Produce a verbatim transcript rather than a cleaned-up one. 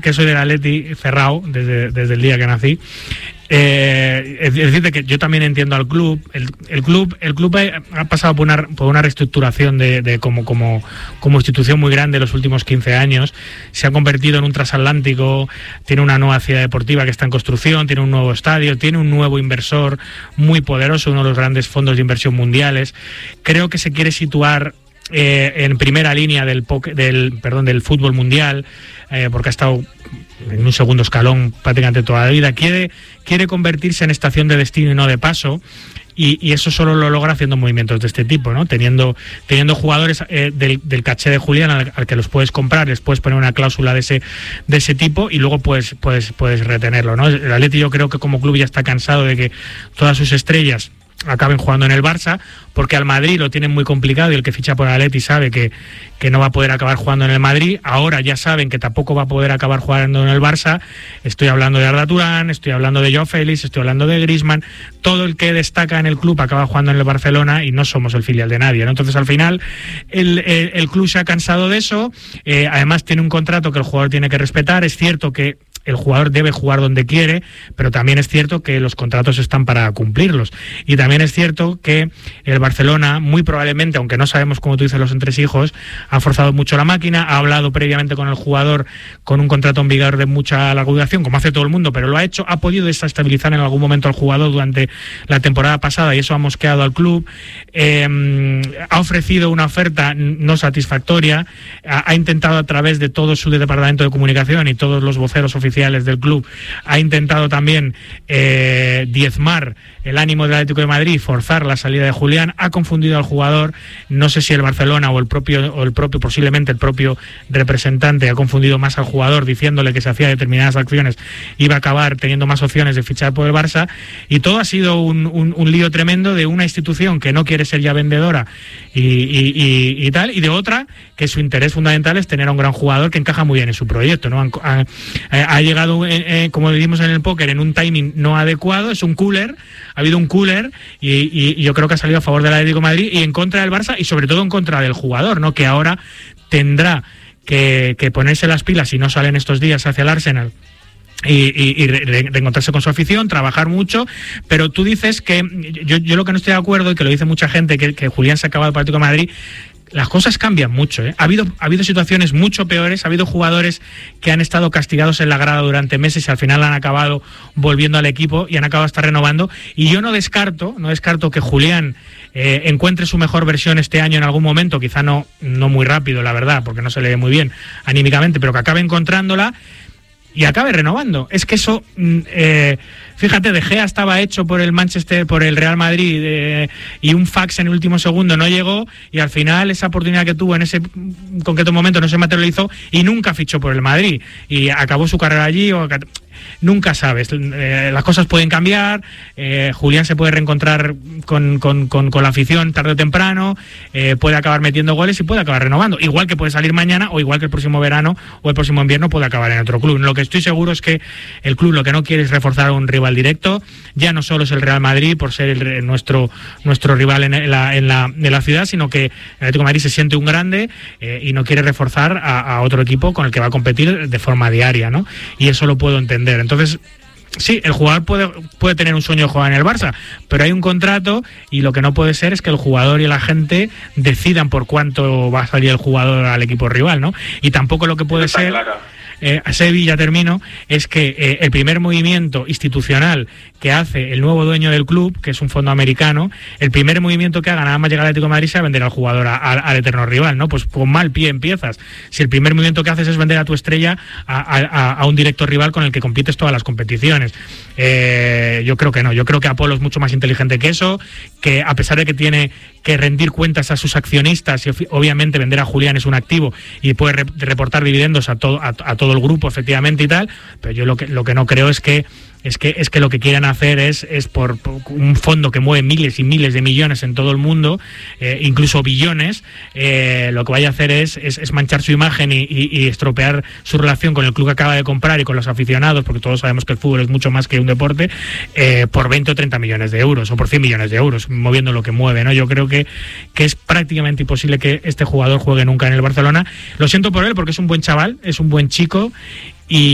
que soy del Atleti cerrado desde, desde el día que nací. Eh, es decir, que yo también entiendo al club. El, el club el club ha, ha pasado por una, por una reestructuración de, de como, como, como institución muy grande en los últimos quince años. Se ha convertido en un transatlántico, tiene una nueva ciudad deportiva que está en construcción, tiene un nuevo estadio, tiene un nuevo inversor muy poderoso, uno de los grandes fondos de inversión mundiales. Creo que se quiere situar eh, en primera línea del, del, perdón, del fútbol mundial, eh, porque ha estado en un segundo escalón prácticamente toda la vida. Quiere, quiere convertirse en estación de destino y no de paso, y, y eso solo lo logra haciendo movimientos de este tipo, ¿no? Teniendo, teniendo jugadores eh, del, del caché de Julián al, al que los puedes comprar, les puedes poner una cláusula de ese, de ese tipo y luego puedes, puedes, puedes retenerlo, ¿no? El Atleti, yo creo que como club ya está cansado de que todas sus estrellas acaben jugando en el Barça, porque al Madrid lo tienen muy complicado y el que ficha por Atleti sabe que, que no va a poder acabar jugando en el Madrid. Ahora ya saben que tampoco va a poder acabar jugando en el Barça. Estoy hablando de Arda Turán, estoy hablando de Joao Félix, estoy hablando de Griezmann. Todo el que destaca en el club acaba jugando en el Barcelona y no somos el filial de nadie, ¿no? Entonces al final el, el, el club se ha cansado de eso. Eh, además tiene un contrato que el jugador tiene que respetar. Es cierto que el jugador debe jugar donde quiere, pero también es cierto que los contratos están para cumplirlos. Y también es cierto que el Barcelona, muy probablemente, aunque no sabemos cómo tú dices los entresijos, ha forzado mucho la máquina, ha hablado previamente con el jugador con un contrato en vigor de mucha larga duración, como hace todo el mundo, pero lo ha hecho, ha podido desestabilizar en algún momento al jugador durante la temporada pasada y eso ha mosqueado al club. Eh, ha ofrecido una oferta no satisfactoria, ha, ha intentado a través de todo su departamento de comunicación y todos los voceros oficiales del club, ha intentado también eh, diezmar el ánimo del Atlético de Madrid, forzar la salida de Julián, ha confundido al jugador. No sé si el Barcelona o el propio, o el propio posiblemente el propio representante ha confundido más al jugador diciéndole que si hacía determinadas acciones iba a acabar teniendo más opciones de fichar por el Barça, y todo ha sido un, un, un lío tremendo de una institución que no quiere ser ya vendedora y, y, y, y tal, y de otra que su interés fundamental es tener a un gran jugador que encaja muy bien en su proyecto, ¿no? Ha, ha, ha llegado, eh, eh, como decimos en el póker, en un timing no adecuado, es un cooler, ha habido un cooler y, y, y yo creo que ha salido a favor del Atlético de Madrid y en contra del Barça y sobre todo en contra del jugador, ¿no? Que ahora tendrá que, que ponerse las pilas si no salen estos días hacia el Arsenal y, y, y re, reencontrarse con su afición, trabajar mucho. Pero tú dices que yo, yo lo que no estoy de acuerdo, y que lo dice mucha gente, que, que Julián se ha acabado el Atlético de Madrid. Las cosas cambian mucho, ¿eh? Ha habido, ha habido situaciones mucho peores, ha habido jugadores que han estado castigados en la grada durante meses y al final han acabado volviendo al equipo y han acabado hasta renovando. Y yo no descarto, no descarto que Julián eh, encuentre su mejor versión este año en algún momento, quizá no, no muy rápido, la verdad, porque no se le ve muy bien anímicamente, pero que acabe encontrándola y acabe renovando. Es que eso, eh, fíjate, De Gea estaba hecho por el Manchester, por el Real Madrid, eh, y un fax en el último segundo no llegó, y al final esa oportunidad que tuvo en ese concreto momento no se materializó y nunca fichó por el Madrid y acabó su carrera allí. O nunca sabes, eh, las cosas pueden cambiar. eh, Julián se puede reencontrar con, con, con, con la afición tarde o temprano, eh, puede acabar metiendo goles y puede acabar renovando, igual que puede salir mañana o igual que el próximo verano o el próximo invierno puede acabar en otro club. Lo que estoy seguro es que el club lo que no quiere es reforzar a un rival directo. Ya no solo es el Real Madrid por ser el, nuestro, nuestro rival en la, en, la, en la ciudad, sino que el Atlético de Madrid se siente un grande eh, y no quiere reforzar a, a otro equipo con el que va a competir de forma diaria, ¿no? Y eso lo puedo entender. Entonces, sí, el jugador puede, puede tener un sueño de jugar en el Barça, pero hay un contrato y lo que no puede ser es que el jugador y la gente decidan por cuánto va a salir el jugador al equipo rival, ¿no? Y tampoco lo que puede ser... Claro. Eh, a Sevilla termino, es que eh, el primer movimiento institucional que hace el nuevo dueño del club, que es un fondo americano, el primer movimiento que haga nada más llegar al Atlético de Madrid sea vender al jugador a, a, al eterno rival, ¿no? Pues con mal pie empiezas. Si el primer movimiento que haces es vender a tu estrella a, a, a un directo rival con el que compites todas las competiciones. Eh, yo creo que no, yo creo que Apolo es mucho más inteligente que eso, que a pesar de que tiene que rendir cuentas a sus accionistas y obviamente vender a Julián es un activo y puede re reportar dividendos a todo, a, a todo el grupo efectivamente y tal, pero yo lo que, lo que no creo es que Es que, es que lo que quieren hacer es, es por, por un fondo que mueve miles y miles de millones en todo el mundo, eh, incluso billones, eh, lo que vaya a hacer es, es, es manchar su imagen y, y, y estropear su relación con el club que acaba de comprar y con los aficionados, porque todos sabemos que el fútbol es mucho más que un deporte, eh, por veinte o treinta millones de euros o por cien millones de euros, moviendo lo que mueve, ¿no? Yo creo que, que es prácticamente imposible que este jugador juegue nunca en el Barcelona. Lo siento por él porque es un buen chaval, es un buen chico y